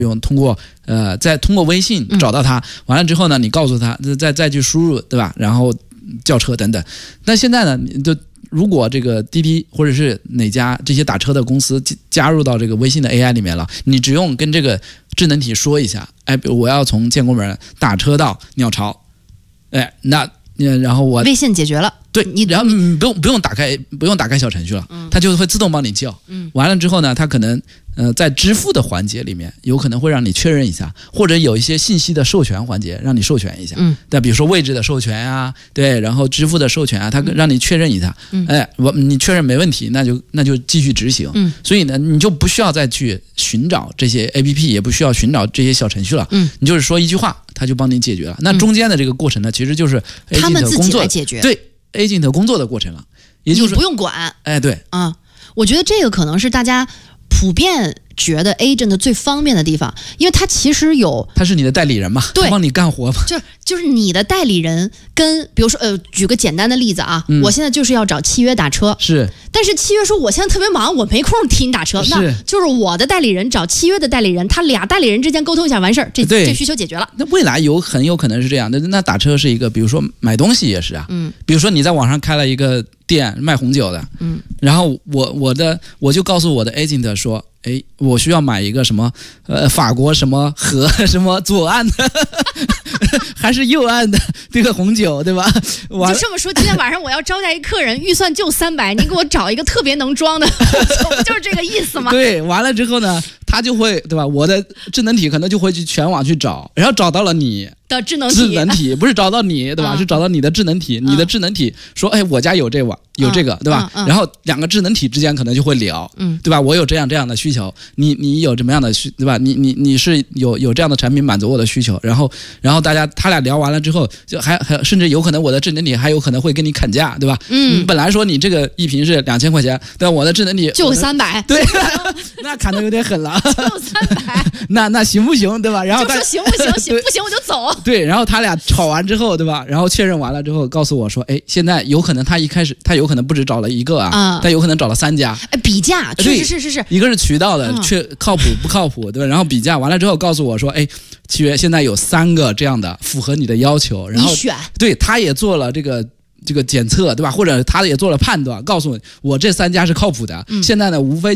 用通过再通过微信找到他，完了之后呢，你告诉他再去输入，对吧？然后叫车等等。但现在呢，就如果这个滴滴或者是哪家这些打车的公司加入到这个微信的 AI 里面了，你只用跟这个智能体说一下，哎，我要从建国门打车到鸟巢，哎，那然后我微信解决了。 对，然后你不用打开小程序了，它就会自动帮你叫。完了之后呢，它可能在支付的环节里面，有可能会让你确认一下，或者有一些信息的授权环节让你授权一下。对，比如说位置的授权啊，对，然后支付的授权啊，它让你确认一下。哎，你确认没问题，那就继续执行。所以呢，你就不需要再去寻找这些 APP， 也不需要寻找这些小程序了。你就是说一句话，它就帮你解决了。那中间的这个过程呢，其实就是他们自己来解决。对。agent 工作的过程了，也就是你不用管。 哎，对啊，我觉得这个可能是大家普遍觉得 agent 最方便的地方，因为它其实他是你的代理人嘛， 对， 他帮你干活嘛， 就是你的代理人跟比如说举个简单的例子啊，我现在就是要找契约打车， 是， 但是契约说我现在特别忙，我没空替你打车，那就是我的代理人找契约的代理人，他俩代理人之间沟通一下完事儿，这需求解决了。 那未来很有可能是这样的，那打车是一个，比如说买东西也是啊，比如说你在网上开了一个店卖红酒的，然后我就告诉我的 agent 说，哎，我需要买一个什么法国什么河什么左岸的还是右岸的这个红酒，对吧？ 就这么说，今天晚上我要招待一客人，预算就300，你给我找一个特别能装的红酒，不就是这个意思吗？ 对，完了之后呢，他就会，对吧？我的智能体可能就会去全网去找，然后找到了你的智能体不是找到你，对吧？是找到你的智能体，你的智能体说，哎，我家有这个，对吧？然后两个智能体之间可能就会聊，对吧？我有这样的需求，你有什么样的对吧？你是有这样的产品满足我的需求，然后他俩聊完了之后，就还甚至有可能我的智能体还有可能会跟你砍价，对吧？本来说你这个一瓶是2000块钱，但我的智能体就300， 对，那砍的有点狠了， 就300， 那行不行，对吧？然后就说行不行，行不行我就走。 对，然后他俩吵完之后，对吧？然后确认完了之后，告诉我说，哎，现在有可能他一开始他有可能不止找了一个啊，他有可能找了3家， 哎，比价，确实是， 一个是渠道的，靠谱不靠谱，对吧？然后比价完了之后，告诉我说，哎，契约现在有3个这样的符合你的要求，然后你选， 对，他也做了这个检测，对吧？或者他也做了判断，告诉我这3家是靠谱的。现在呢，无非